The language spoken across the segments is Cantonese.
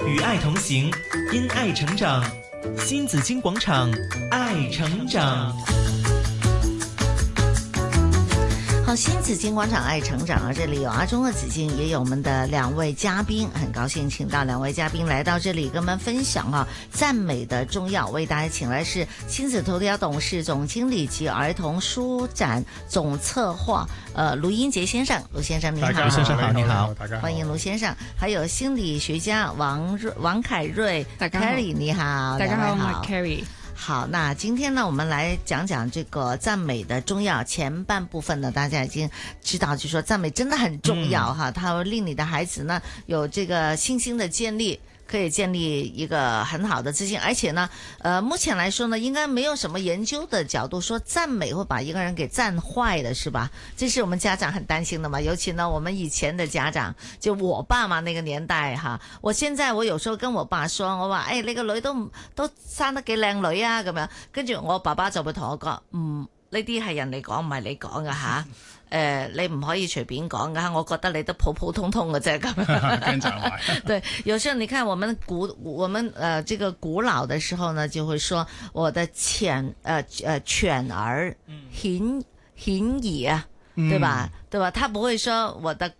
与爱同行，因爱成长。新紫金广场，爱成长。 好，新紫金广场爱成长啊，这里有阿中和紫金，也有我们的两位嘉宾，很高兴请到两位嘉宾来到这里跟我们分享啊赞美的重要。为大家请来是亲子头条董事总经理及儿童书展总策划卢英杰先生，卢先生你好。 卢先生好，你好， 大家好， 欢迎卢先生。还有心理学家王凯瑞， 大家好 Carrie 你好， 大家好， 好我是 Carrie。 好，那今天呢，我们来讲讲这个赞美的重要。前半部分呢，大家已经知道，就说赞美真的很重要哈，它会令你的孩子呢有这个信心的建立。可以建立一个很好的自信，而且呢，目前来说呢，应该没有什么研究的角度说赞美会把一个人给赞坏的，是吧？这是我们家长很担心的嘛。尤其呢，我们以前的家长，就我爸嘛那个年代哈，我現在我有時候跟我爸說，我話你個女都生得幾靚女啊咁樣，跟住我爸爸就會同我講，呢啲係人哋講，唔係你講噶吓。你唔可以隨便講噶，我覺得你都普普通通嘅啫咁。 跟長壞。 對，有時候你看我們這個古老的時候呢，就會說我的犬兒顯怡啊，對吧？對吧？他不會說我嘅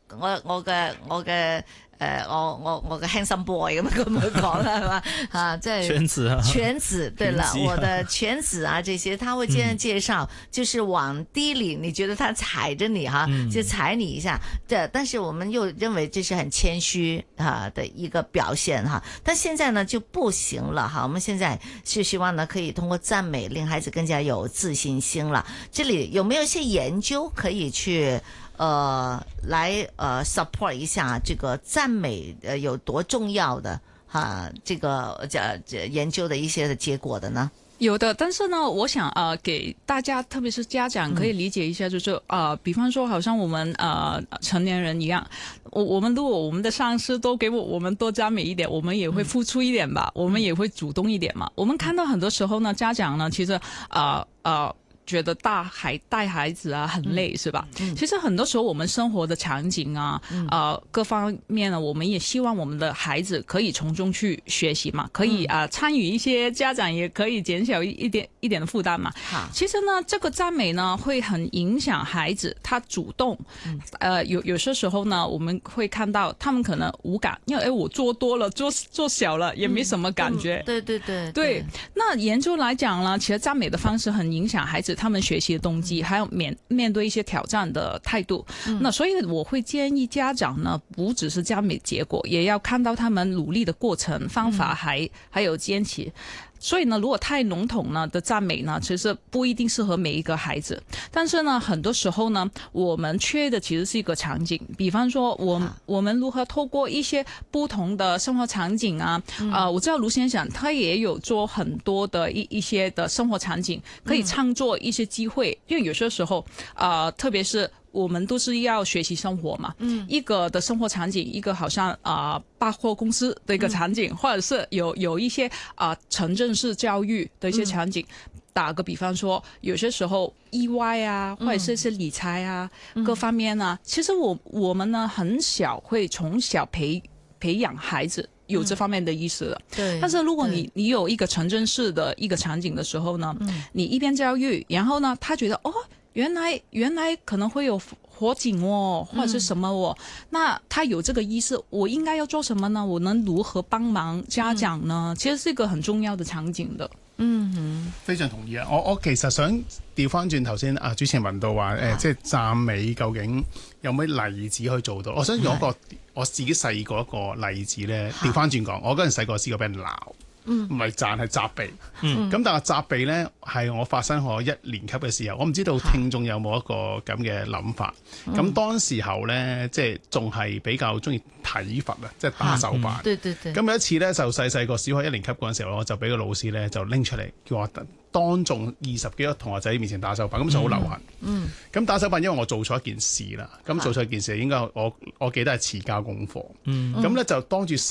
handsome boy 咁樣講啦，係嘛？啊，即係犬子啊， 犬子，對了，我的犬子啊，這些他會這樣介紹，就是往低裡，你覺得他踩着你哈，就踩你一下，對，但是我們又認為這是很謙虛的一個表現哈，但現在呢就不行了哈，我們現在是希望呢可以通過讚美令孩子更加有自信心了。這裡有沒有一些研究可以去來support 一下這個讚美有多重要的哈，這個研究的一些的結果的呢？ 有的，但是呢，我想給大家，特別是家長，可以理解一下，就是比方說，好像我們成年人一樣，我們如果我們的上司都給我們多讚美一點，我們也會付出一點吧，我們也會主動一點嘛。我們看到很多時候呢，家長呢，其實覺得帶孩子啊很累，是吧？其實很多時候我們生活的場景啊，各方面呢，我們也希望我們的孩子可以從中去學習嘛，可以參與一些，家長也可以減少一點的負擔嘛。其實呢，這個讚美呢會很影響孩子，他主動。有些時候呢，我們會看到他們可能無感，因為我做多了，做小了也沒什麼感覺。對。那研究來講呢，其實讚美的方式很影響孩子他們學習的動機，還有面對一些挑戰的態度。那所以我會建議家長呢，不只是讚美結果，也要看到他們努力的過程、方法還有堅持。所以呢，如果太籠統呢的讚美呢，其實不一定適合每一個孩子。但是呢，很多時候呢，我們缺的其實是一個場景。比方說，我們如何透過一些不同的生活場景啊，我知道盧先生他也有做很多的一些的生活場景，可以創作一些機會。因為有些時候特別是我們都是要學習生活嘛，一個的生活場景，一個好像百貨公司的一個場景，或者是有一些城鎮式教育的一些場景。打個比方說，有些時候意外啊，或者是理財啊，各方面啊，其實我們呢很小會從小培養孩子有這方面的意識了。對。但是如果你有一個城鎮式的一個場景的時候呢，你一邊教育，然後呢，他覺得原來可能會有火警哦，或者是什麼哦，那他有這個意識，我應該要做什麼呢？我能如何幫忙家長呢？其實是一個很重要的場景的。 非常同意啊！我其實想調翻轉頭先主持人問到話即係讚美究竟有咩例子可以做到？我想用一個我自己細個一個例子咧，調翻轉講，我嗰陣細個試過俾人鬧。唔係讚係責備，咁但係責備咧係我發生喺1年級嘅時候，我唔知道聽眾有冇一個咁嘅諗法。咁當時候咧，即係仲係比較中意體罰啊，即係打手板。咁有一次咧，就細個小學1年級嗰陣時候，我就俾個老師咧就拎出嚟，叫我當眾20幾個同學仔面前打手板，咁就好流行。咁打手板，因為我做錯一件事啦，咁做錯一件事應該我記得係遲交功課，咁咧就當住